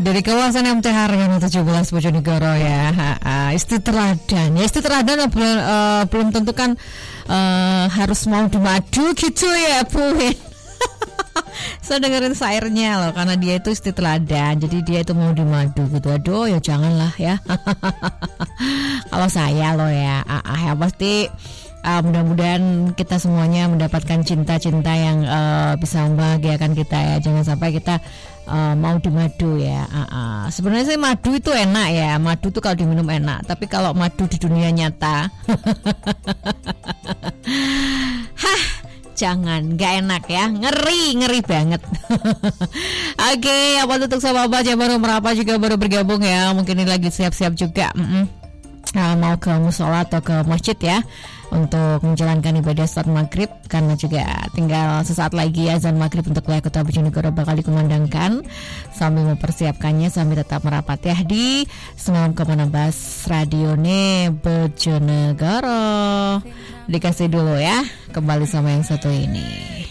Dari kawasan MT Haryono 17 Bojonegoro ya. Istiteradan. Ya istiteradan belum tentu kan harus mau dimadu gitu ya Bu. Saya dengerin syairnya loh, karena dia itu istiteladan, jadi dia itu mau dimadu gitu. Aduh ya janganlah ya. Kalau saya loh ya, ya pasti mudah-mudahan kita semuanya mendapatkan cinta-cinta yang bisa membahagiakan kita ya. Jangan sampai kita mau dimadu ya. Sebenarnya sih madu itu enak ya, madu itu kalau diminum enak. Tapi kalau madu di dunia nyata, jangan, gak enak ya, ngeri banget. Oke, apa untuk sahabat yang baru merapat juga baru bergabung ya, mungkin ini lagi siap-siap juga mau ke musola atau ke masjid ya untuk menjalankan ibadah salat maghrib, karena juga tinggal sesaat lagi azan maghrib untuk wilayah Kota Bojonegoro bakal dikumandangkan. Sambil mempersiapkannya sambil tetap merapat ya di 96,16 Radione Bojonegoro. Dikasih dulu ya, kembali sama yang satu ini.